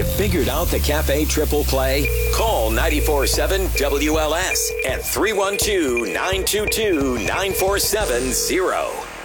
figured out the Cafe Triple Play? Call 94.7 WLS at 312-922-9470.